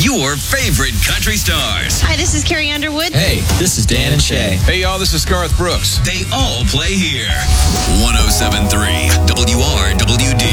your favorite country stars. Hi, this is Carrie Underwood. Hey, this is Dan and Shay. Hey, y'all, this is Garth Brooks. They all play here. 107.3 WRWD.